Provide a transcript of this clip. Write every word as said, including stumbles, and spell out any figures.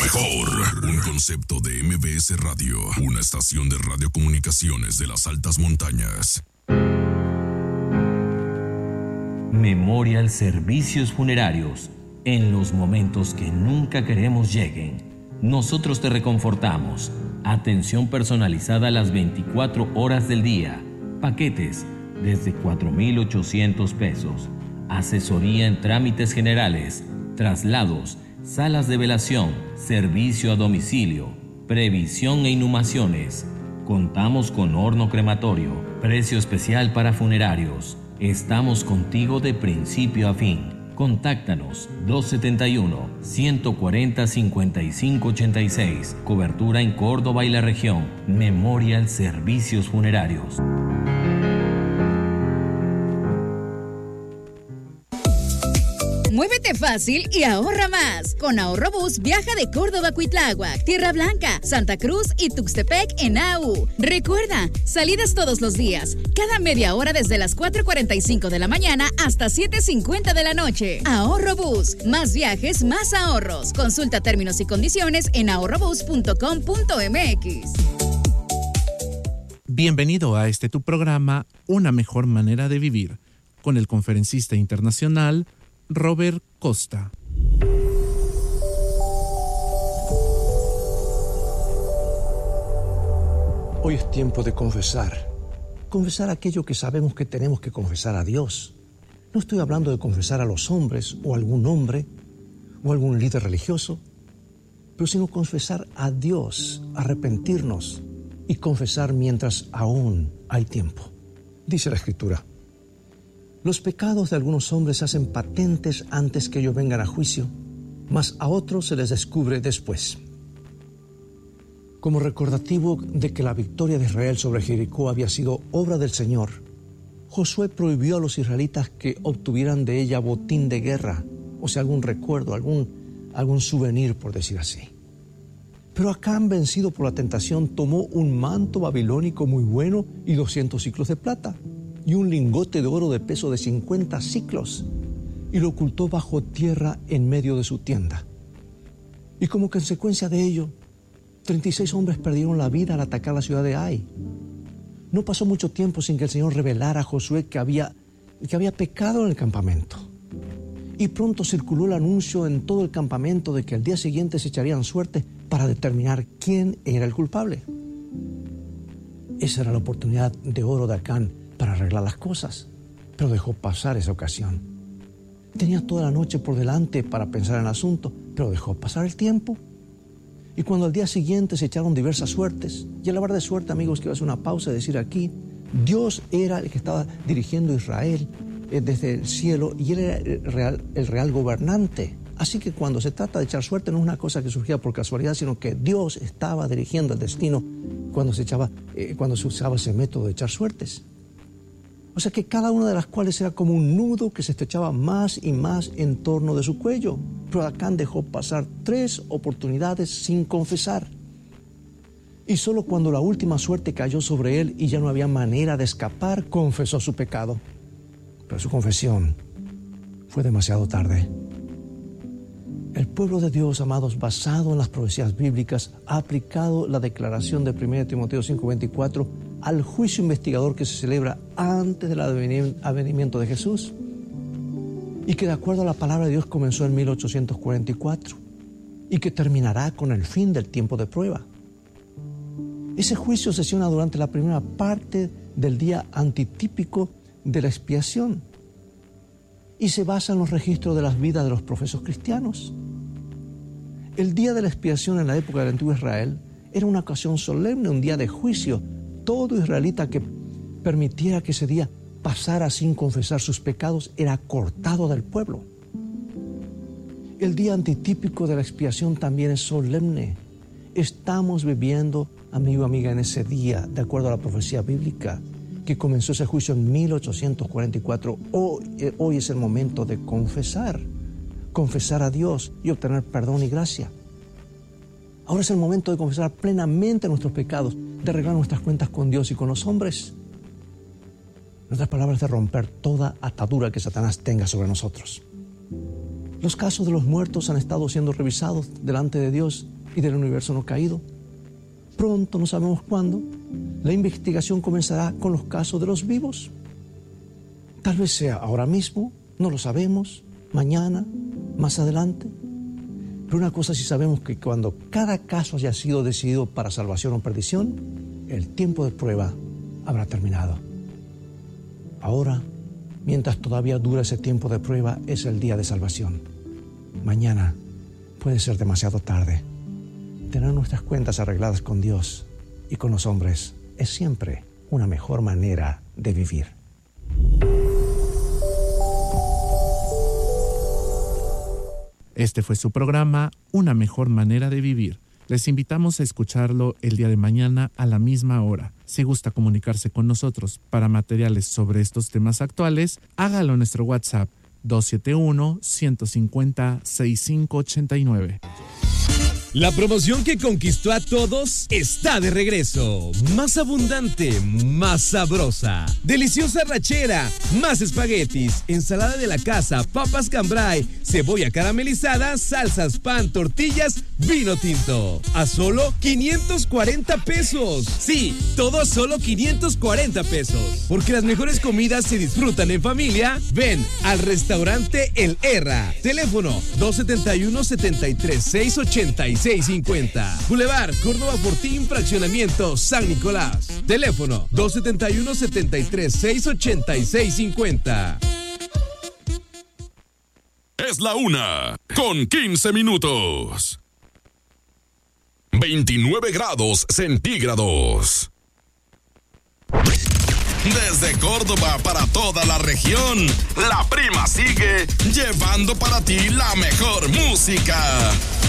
mejor. Un concepto de M B S Radio, una estación de radiocomunicaciones de las altas montañas. Memorial Servicios Funerarios. En los momentos que nunca queremos lleguen, nosotros te reconfortamos. Atención personalizada las veinticuatro horas del día. Paquetes desde cuatro mil ochocientos pesos. Asesoría en trámites generales, traslados, salas de velación, servicio a domicilio, previsión e inhumaciones. Contamos con horno crematorio, precio especial para funerarios. Estamos contigo de principio a fin. Contáctanos dos setenta y uno, ciento cuarenta, cincuenta y cinco ochenta y seis. Cobertura en Córdoba y la región. Memorial Servicios Funerarios. Muévete fácil y ahorra más. Con Ahorrobús viaja de Córdoba a Cuitláhuac, Tierra Blanca, Santa Cruz y Tuxtepec en A U. Recuerda, salidas todos los días, cada media hora desde las cuatro cuarenta y cinco de la mañana hasta siete cincuenta de la noche. Ahorrobús, más viajes, más ahorros. Consulta términos y condiciones en ahorrobús punto com punto m x. Bienvenido a este tu programa, Una Mejor Manera de Vivir, con el conferencista internacional Robert Costa. Hoy es tiempo de confesar. Confesar aquello que sabemos que tenemos que confesar a Dios. No estoy hablando de confesar a los hombres o a algún hombre o a algún líder religioso, pero sino confesar a Dios, arrepentirnos y confesar mientras aún hay tiempo. Dice la Escritura: los pecados de algunos hombres se hacen patentes antes que ellos vengan a juicio, mas a otros se les descubre después. Como recordativo de que la victoria de Israel sobre Jericó había sido obra del Señor, Josué prohibió a los israelitas que obtuvieran de ella botín de guerra, o sea, algún recuerdo, algún, algún souvenir, por decir así. Pero Acán, vencido por la tentación, tomó un manto babilónico muy bueno y doscientos ciclos de plata, y un lingote de oro de peso de cincuenta ciclos, y lo ocultó bajo tierra en medio de su tienda. Y como consecuencia de ello, treinta y seis hombres perdieron la vida al atacar la ciudad de Ai. No pasó mucho tiempo sin que el Señor revelara a Josué que había, que había pecado en el campamento. Y pronto circuló el anuncio en todo el campamento de que al día siguiente se echarían suerte para determinar quién era el culpable. Esa era la oportunidad de oro de Acán para arreglar las cosas, pero dejó pasar esa ocasión. Tenía toda la noche por delante para pensar en el asunto, pero dejó pasar el tiempo. Y cuando al día siguiente se echaron diversas suertes, y al hablar de suerte, amigos, quiero hacer una pausa y decir aquí, Dios era el que estaba dirigiendo a Israel eh, desde el cielo, y Él era el real, el real gobernante. Así que cuando se trata de echar suerte, no es una cosa que surgía por casualidad, sino que Dios estaba dirigiendo el destino cuando se, echaba, eh, cuando se usaba ese método de echar suertes. O sea que cada una de las cuales era como un nudo que se estrechaba más y más en torno de su cuello. Pero Acán dejó pasar tres oportunidades sin confesar. Y solo cuando la última suerte cayó sobre él y ya no había manera de escapar, confesó su pecado. Pero su confesión fue demasiado tarde. El pueblo de Dios, amados, basado en las profecías bíblicas, ha aplicado la declaración de primera Timoteo cinco veinticuatro al juicio investigador que se celebra antes del advenimiento de Jesús, y que de acuerdo a la palabra de Dios comenzó en mil ochocientos cuarenta y cuatro y que terminará con el fin del tiempo de prueba. Ese juicio sesiona durante la primera parte del día antitípico de la expiación y se basa en los registros de las vidas de los profesos cristianos. El día de la expiación en la época del antiguo Israel era una ocasión solemne, un día de juicio. Todo israelita que permitiera que ese día pasara sin confesar sus pecados era cortado del pueblo. El día antitípico de la expiación también es solemne. Estamos viviendo, amigo, amiga, en ese día, de acuerdo a la profecía bíblica, que comenzó ese juicio en mil ochocientos cuarenta y cuatro. Hoy, eh, hoy es el momento de confesar, confesar a Dios y obtener perdón y gracia. Ahora es el momento de confesar plenamente nuestros pecados, de arreglar nuestras cuentas con Dios y con los hombres. En otras palabras, de romper toda atadura que Satanás tenga sobre nosotros. Los casos de los muertos han estado siendo revisados delante de Dios y del universo no caído. Pronto, no sabemos cuándo, la investigación comenzará con los casos de los vivos. Tal vez sea ahora mismo, no lo sabemos, mañana, más adelante. Pero una cosa sí sabemos, que cuando cada caso haya sido decidido para salvación o perdición, el tiempo de prueba habrá terminado. Ahora, mientras todavía dura ese tiempo de prueba, es el día de salvación. Mañana puede ser demasiado tarde. Tener nuestras cuentas arregladas con Dios y con los hombres es siempre una mejor manera de vivir. Este fue su programa, Una Mejor Manera de Vivir. Les invitamos a escucharlo el día de mañana a la misma hora. Si gusta comunicarse con nosotros para materiales sobre estos temas actuales, hágalo en nuestro WhatsApp dos siete uno, uno cinco cero, seis cinco ocho nueve. La promoción que conquistó a todos está de regreso. Más abundante, más sabrosa. Deliciosa rachera, más espaguetis, ensalada de la casa, papas cambray, cebolla caramelizada, salsas, pan, tortillas, vino tinto. A solo quinientos cuarenta pesos. Sí, todo a solo quinientos cuarenta pesos. Porque las mejores comidas se disfrutan en familia. Ven al restaurante El Erra. Teléfono dos siete uno, siete tres seis, ocho seis cinco cero. Boulevard Córdoba Fortín, Fraccionamiento San Nicolás. Teléfono dos siete uno, siete tres seis, ocho seis cinco cero. Es la una con quince minutos. veintinueve grados centígrados. Desde Córdoba para toda la región, La Prima sigue llevando para ti la mejor música.